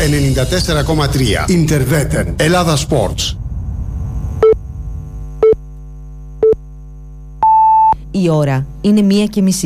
94,3. Ιντερβέτεν. Ελλάδα Sports. Η ώρα είναι 1:30.